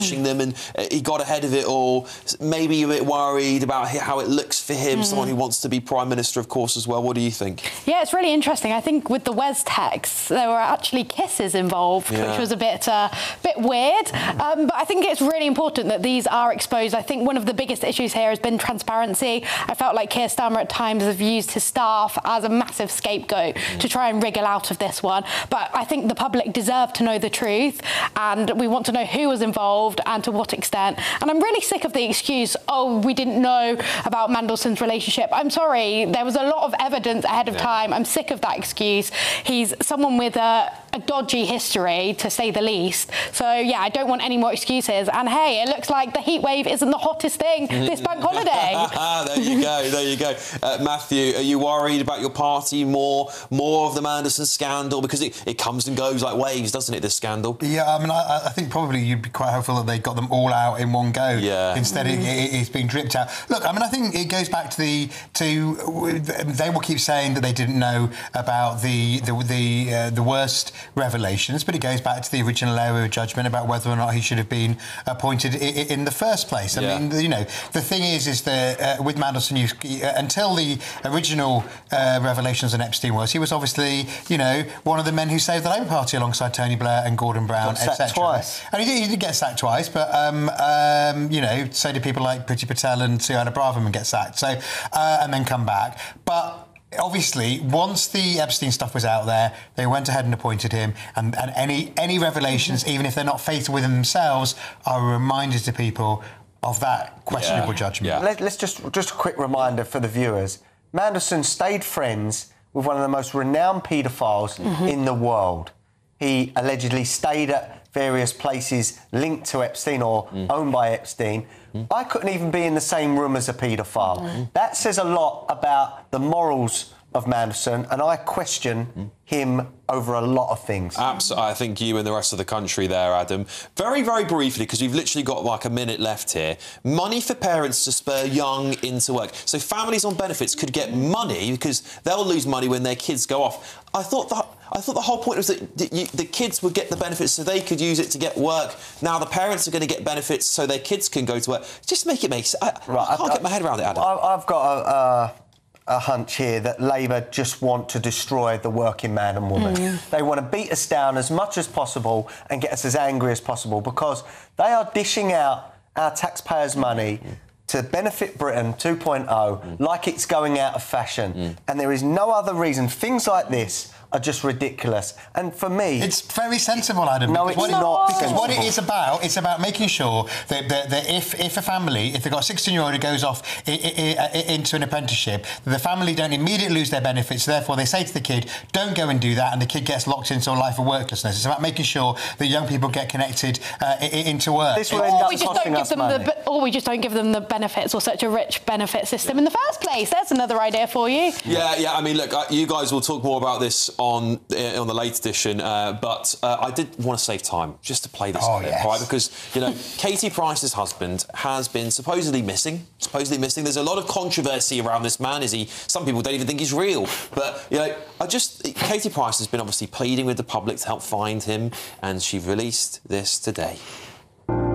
them, and he got ahead of it all. Maybe a bit worried about how it looks for him, someone who wants to be Prime Minister, of course, as well. What do you think? Yeah, it's really interesting. I think with the Wes texts, there were actually kisses involved, which was a bit weird. But I think it's really important that these are exposed. I think one of the biggest issues here has been transparency. I felt like Keir Starmer at times have used his staff as a massive scapegoat to try and wriggle out of this one. But I think the public deserve to know the truth, and we want to know who was involved and to what extent. And I'm really sick of the excuse, oh, we didn't know about Mandelson's relationship. I'm sorry, there was a lot of evidence ahead of time. I'm sick of that excuse. He's someone with a dodgy history, to say the least. So, yeah, I don't want any more excuses. And, hey, it looks like the heat wave isn't the hottest thing this bank holiday. There you go. Matthew, are you worried about your party more of the Mandelson scandal? Because it comes and goes like waves, doesn't it, this scandal? Yeah, I mean, I think probably you'd be quite hopeful that they got them all out in one go. Yeah. Instead, it's being dripped out. Look, I mean, I think it goes back to they will keep saying that they didn't know about the worst revelations, but it goes back to the original area of judgment about whether or not he should have been appointed in the first place. I mean, you know, the thing is that with Mandelson, until the original revelations on Epstein he was obviously, you know, one of the men who saved the Labour Party alongside Tony Blair and Gordon Brown, etc. Twice. And he did get sacked twice, but you know, so did people like Priti Patel and Suhana Braverman get sacked. So and then come back, but. Obviously, once the Epstein stuff was out there, they went ahead and appointed him, and any revelations, even if they're not fatal within themselves, are a reminder to people of that questionable judgment. Yeah. Let's just a quick reminder for the viewers. Mandelson stayed friends with one of the most renowned paedophiles in the world. He allegedly stayed at various places linked to Epstein or owned by Epstein. I couldn't even be in the same room as a paedophile. That says a lot about the morals of Mandelson, and I question him over a lot of things. Absolutely. I think you and the rest of the country there, Adam. Very, very briefly, because we've literally got like a minute left here. Money for parents to spur young into work. So families on benefits could get money because they'll lose money when their kids go off. I thought the whole point was that the kids would get the benefits so they could use it to get work. Now the parents are going to get benefits so their kids can go to work. Just make it make sense. I can't get my head around it, Adam. I've got a hunch here that Labour just want to destroy the working man and woman. They want to beat us down as much as possible and get us as angry as possible because they are dishing out our taxpayers' money to benefit Britain 2.0 like it's going out of fashion. And there is no other reason. Things like this are just ridiculous. And for me... It's very sensible, Adam. No, it's not. Because what it is about, it's about making sure that if a family, if they've got a 16-year-old who goes off into an apprenticeship, the family don't immediately lose their benefits, therefore they say to the kid, don't go and do that, and the kid gets locked into a life of worklessness. It's about making sure that young people get connected into work. This will end up costing us money. Or we just don't give them the benefits or such a rich benefit system in the first place. That's another idea for you. Yeah, I mean, look, you guys will talk more about this on the late edition, but I did want to save time just to play this clip, right? Because, you know, Katie Price's husband has been supposedly missing. There's a lot of controversy around this man. Some people don't even think he's real. But, you know, Katie Price has been obviously pleading with the public to help find him, and she released this today.